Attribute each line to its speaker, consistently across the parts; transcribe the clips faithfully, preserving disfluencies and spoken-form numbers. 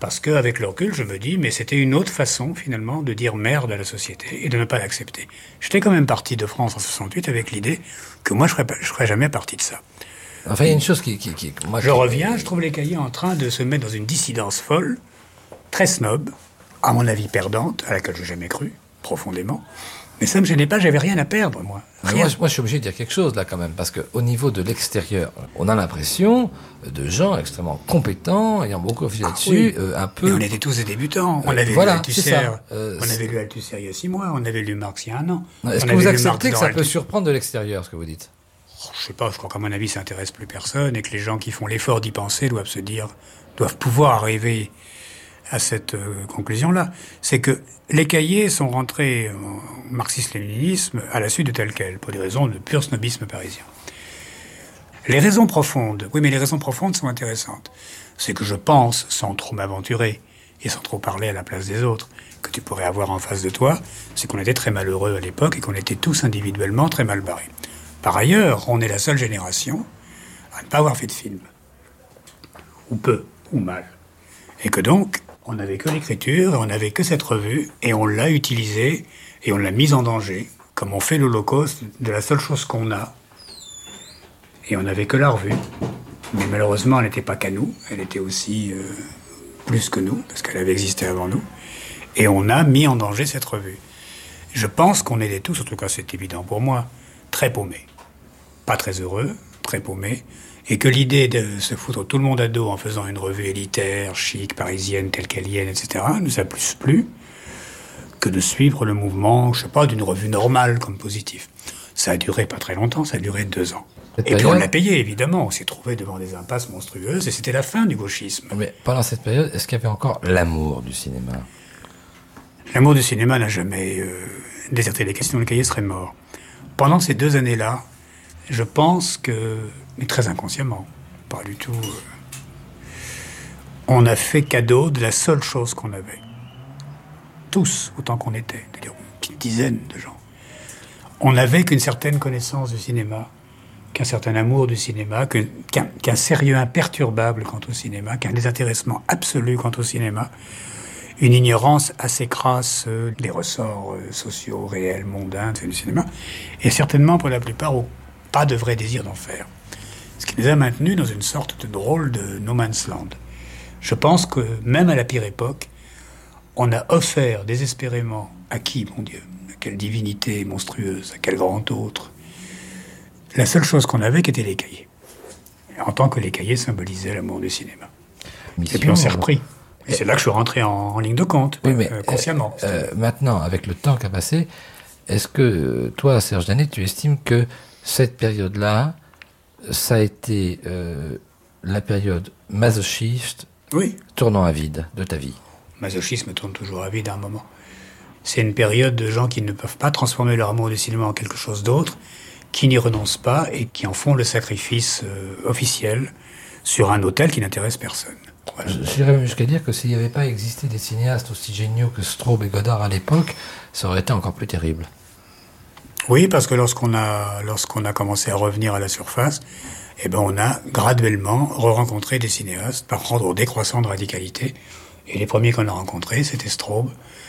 Speaker 1: Parce qu'avec le recul, je me dis, mais c'était une autre façon, finalement, de dire merde à la société et de ne pas l'accepter. J'étais quand même parti de France en soixante-huit avec l'idée que moi, je ne ferais jamais partie de ça.
Speaker 2: Enfin, il y a une chose qui... qui, qui moi,
Speaker 1: je
Speaker 2: qui...
Speaker 1: reviens, je trouve les cahiers en train de se mettre dans une dissidence folle, très snob, à mon avis perdante, à laquelle je n'ai jamais cru, profondément. Mais ça ne me gênait pas, j'avais rien à perdre, moi. Rien.
Speaker 2: Moi, moi, je suis obligé de dire quelque chose, là, quand même, parce qu'au niveau de l'extérieur, on a l'impression de gens extrêmement compétents, ayant beaucoup officié
Speaker 1: ah,
Speaker 2: là-dessus,
Speaker 1: oui.
Speaker 2: euh, un peu...
Speaker 1: Mais on était tous des débutants. On
Speaker 2: euh,
Speaker 1: avait
Speaker 2: voilà,
Speaker 1: lu Althusser,
Speaker 2: euh,
Speaker 1: on avait lu Althusser il y a six mois, on avait lu Marx il y a un an.
Speaker 2: Est-ce
Speaker 1: on
Speaker 2: que vous acceptez que ça
Speaker 1: Althusser.
Speaker 2: peut surprendre de l'extérieur, ce que vous dites ?
Speaker 1: oh, Je sais pas, je crois qu'à mon avis, ça intéresse plus personne, et que les gens qui font l'effort d'y penser doivent se dire, doivent pouvoir arriver à cette euh, conclusion-là. C'est que les cahiers sont rentrés en marxisme-léninisme à la suite de tel quel, pour des raisons de pur snobisme parisien. Les raisons profondes, oui, mais les raisons profondes sont intéressantes. C'est que je pense, sans trop m'aventurer, et sans trop parler à la place des autres, que tu pourrais avoir en face de toi, c'est qu'on était très malheureux à l'époque et qu'on était tous individuellement très mal barrés. Par ailleurs, on est la seule génération à ne pas avoir fait de film. Ou peu, ou mal. Et que donc, on n'avait que l'écriture, on n'avait que cette revue, et on l'a utilisée, et on l'a mise en danger, comme on fait l'Holocauste, de la seule chose qu'on a. Et on n'avait que la revue. Mais malheureusement, elle n'était pas qu'à nous, elle était aussi euh, plus que nous, parce qu'elle avait existé avant nous. Et on a mis en danger cette revue. Je pense qu'on était tous, en tout cas c'est évident pour moi, très paumés. Pas très heureux, très paumés. Et que l'idée de se foutre tout le monde à dos en faisant une revue élitaire, chic, parisienne, telle qu'elle y est, et cetera, nous a plus plu que de suivre le mouvement, je sais pas, d'une revue normale comme Positif. Ça a duré pas très longtemps, ça a duré deux ans.
Speaker 2: Cette
Speaker 1: et
Speaker 2: période...
Speaker 1: puis on l'a payé, évidemment. On s'est trouvé devant des impasses monstrueuses et c'était la fin du gauchisme.
Speaker 2: Mais pendant cette période, est-ce qu'il y avait encore l'amour du cinéma ?
Speaker 1: L'amour du cinéma n'a jamais euh, déserté les cahiers, sinon le cahier serait mort. Pendant ces deux années-là, je pense que, mais très inconsciemment, pas du tout, euh, on a fait cadeau de la seule chose qu'on avait. Tous, autant qu'on était, c'est-à-dire une petite dizaine de gens. On n'avait qu'une certaine connaissance du cinéma, qu'un certain amour du cinéma, qu'un, qu'un, qu'un sérieux imperturbable quant au cinéma, qu'un désintéressement absolu quant au cinéma, une ignorance assez crasse euh, des ressorts euh, sociaux, réels, mondains du cinéma, et certainement pour la plupart pas de vrai désir d'en faire. Ce qui nous a maintenus dans une sorte de drôle de no man's land. Je pense que même à la pire époque, on a offert désespérément à qui, mon Dieu, à quelle divinité monstrueuse, à quel grand autre, la seule chose qu'on avait qui était les cahiers. En tant que les cahiers symbolisaient l'amour du cinéma. Mission, et puis on s'est repris. Et c'est là que je suis rentré en, en ligne de compte, oui, mais, euh, consciemment.
Speaker 2: Euh, euh, maintenant, avec le temps qui a passé, est-ce que toi, Serge Danet, tu estimes que cette période-là, ça a été euh, la période masochiste,
Speaker 1: oui,
Speaker 2: tournant à vide de ta vie?
Speaker 1: Masochisme tourne toujours à vide à un moment. C'est une période de gens qui ne peuvent pas transformer leur amour du cinéma en quelque chose d'autre, qui n'y renoncent pas et qui en font le sacrifice euh, officiel sur un autel qui n'intéresse personne. Voilà.
Speaker 2: J'irais même jusqu'à dire que s'il n'y avait pas existé des cinéastes aussi géniaux que Straub et Godard à l'époque, ça aurait été encore plus terrible.
Speaker 1: Oui, parce que lorsqu'on a, lorsqu'on a commencé à revenir à la surface, eh ben on a graduellement re-rencontré des cinéastes par ordre décroissant de radicalité. Et les premiers qu'on a rencontrés, c'était Straub,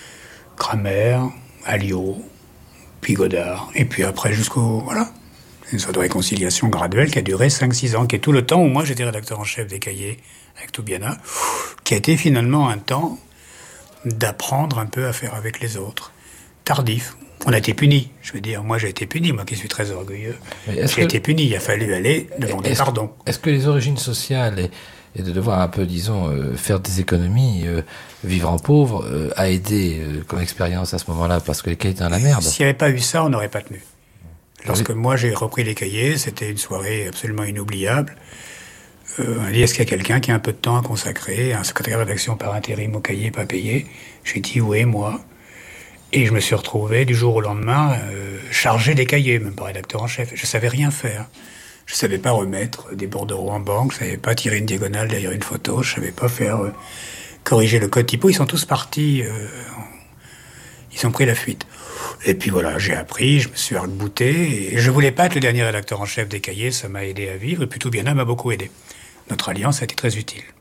Speaker 1: Kramer, Alliot, puis Godard. Et puis après, jusqu'au... Voilà. Une sorte de réconciliation graduelle qui a duré cinq six ans, qui est tout le temps où moi j'étais rédacteur en chef des cahiers avec Toubiana, qui a été finalement un temps d'apprendre un peu à faire avec les autres. Tardif. On a été punis. Je veux dire, moi j'ai été puni, moi qui suis très orgueilleux. J'ai que... été puni, il a fallu aller demander
Speaker 2: est-ce
Speaker 1: pardon.
Speaker 2: Que, est-ce que les origines sociales et, et de devoir un peu, disons, euh, faire des économies, euh, vivre en pauvre, euh, a aidé euh, comme expérience à ce moment-là, parce que les cahiers étaient dans la merde?
Speaker 1: S'il n'y avait pas eu ça, on n'aurait pas tenu. Lorsque oui. moi j'ai repris les cahiers, c'était une soirée absolument inoubliable. Euh, on a dit, est-ce qu'il y a quelqu'un qui a un peu de temps à consacrer, un secrétaire de rédaction par intérim au cahier pas payé? J'ai dit oui, moi. Et je me suis retrouvé du jour au lendemain euh, chargé des cahiers, même pas rédacteur en chef. Je savais rien faire. Je savais pas remettre des bordereaux en banque, je savais pas tirer une diagonale derrière une photo, je savais pas faire euh, corriger le code typo. Ils sont tous partis, euh, ils ont pris la fuite. Et puis voilà, j'ai appris, je me suis arc-bouté, et je voulais pas être le dernier rédacteur en chef des cahiers, ça m'a aidé à vivre, et puis Toubiana m'a beaucoup aidé. Notre alliance a été très utile.